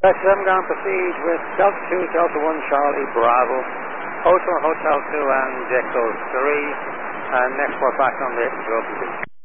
7 ground proceed with Delta 2, Delta 1, Charlie, Bravo, Hotel 2 and Echo 3, and next we're back on the